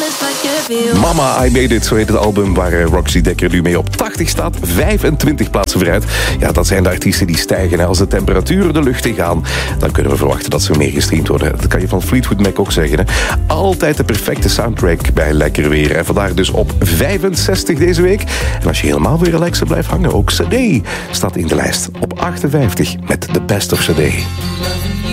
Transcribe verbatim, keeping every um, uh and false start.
Mama, I Made It, zo heet het album waar Roxy Dekker nu mee op tachtig staat. vijfentwintig plaatsen vooruit. Ja, dat zijn de artiesten die stijgen. Als de temperaturen de lucht in gaan, dan kunnen we verwachten dat ze meer gestreamd worden. Dat kan je van Fleetwood Mac ook zeggen. Hè? Altijd de perfecte soundtrack bij Lekker Weer. En vandaag dus op vijfenzestig deze week. En als je helemaal weer relaxen blijft hangen, ook C D staat in de lijst op achtenvijftig met de Best of C D.